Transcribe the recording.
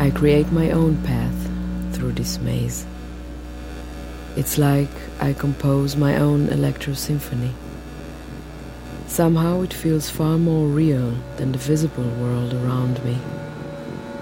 I create my own path through this maze. It's like I compose my own electro-symphony. Somehow it feels far more real than the visible world around me.